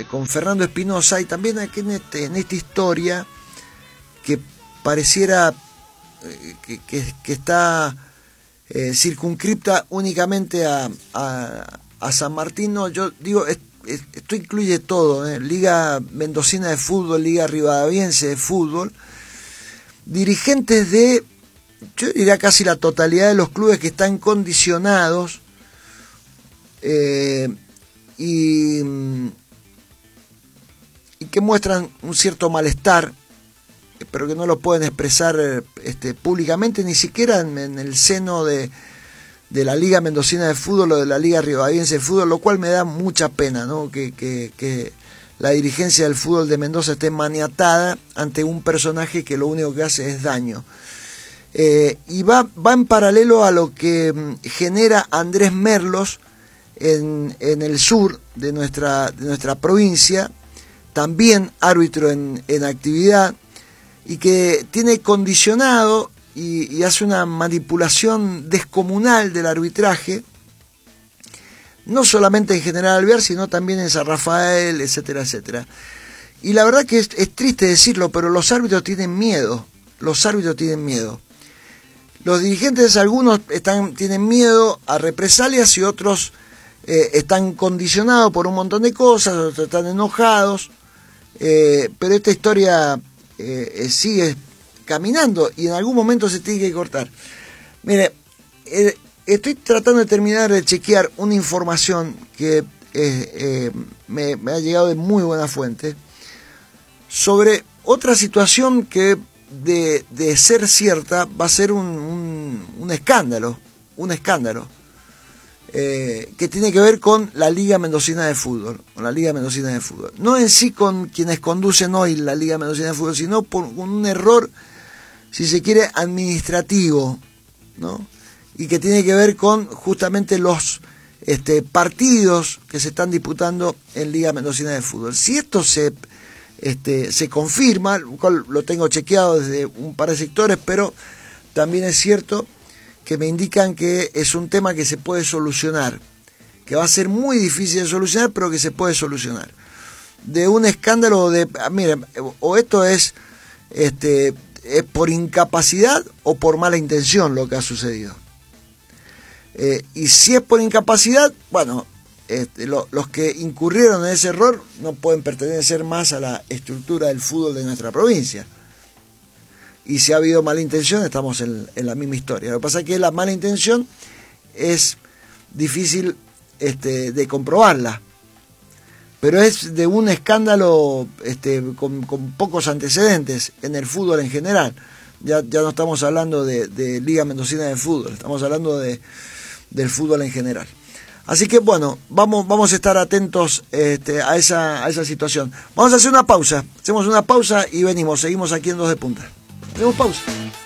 con Fernando Espinosa, y también aquí en esta historia que pareciera que está circunscripta únicamente a San Martín. No, yo digo, esto incluye todo, Liga Mendocina de Fútbol, Liga Rivadaviense de Fútbol, dirigentes de, yo diría casi la totalidad de los clubes que están condicionados y que muestran un cierto malestar, pero que no lo pueden expresar públicamente, ni siquiera en el seno de la Liga Mendocina de Fútbol o de la Liga Rivadaviense de Fútbol, lo cual me da mucha pena, ¿no? Que la dirigencia del fútbol de Mendoza esté maniatada ante un personaje que lo único que hace es daño. Y va en paralelo a lo que genera Andrés Merlos en el sur de nuestra provincia, también árbitro en actividad, y que tiene condicionado y hace una manipulación descomunal del arbitraje, no solamente en General Alvear, sino también en San Rafael, etcétera, etcétera. Y la verdad que es triste decirlo, pero los árbitros tienen miedo. Los árbitros tienen miedo. Los dirigentes, algunos tienen miedo a represalias y otros están condicionados por un montón de cosas, otros están enojados. Pero esta historia sigue caminando y en algún momento se tiene que cortar. Mire, estoy tratando de terminar de chequear una información que me ha llegado de muy buena fuente sobre otra situación que de ser cierta va a ser un escándalo, que tiene que ver con la Liga Mendocina de Fútbol, no en sí con quienes conducen hoy la Liga Mendocina de Fútbol, sino con un error, si se quiere, administrativo, ¿no? Y que tiene que ver con justamente los partidos que se están disputando en Liga Mendocina de Fútbol. Si esto se confirma, lo cual lo tengo chequeado desde un par de sectores, pero también es cierto que me indican que es un tema que se puede solucionar, que va a ser muy difícil de solucionar, pero que se puede solucionar. De un escándalo miren, o esto es por incapacidad o por mala intención lo que ha sucedido. Y si es por incapacidad, bueno, los que incurrieron en ese error no pueden pertenecer más a la estructura del fútbol de nuestra provincia. Y si ha habido mala intención, estamos en la misma historia. Lo que pasa es que la mala intención es difícil de comprobarla, pero es de un escándalo con pocos antecedentes en el fútbol en general. Ya no estamos hablando de Liga Mendocina de Fútbol, estamos hablando del fútbol en general. Así que bueno, vamos a estar atentos a esa situación. Vamos a hacer una pausa, hacemos una pausa y seguimos aquí en Dos de Punta. Hacemos pausa.